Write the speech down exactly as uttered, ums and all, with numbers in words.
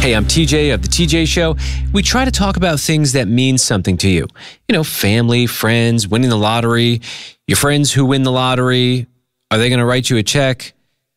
Hey, I'm T J of The T J Show. We try to talk about things that mean something to you. You know, family, friends, winning the lottery, your friends who win the lottery. Are they going to write you a check?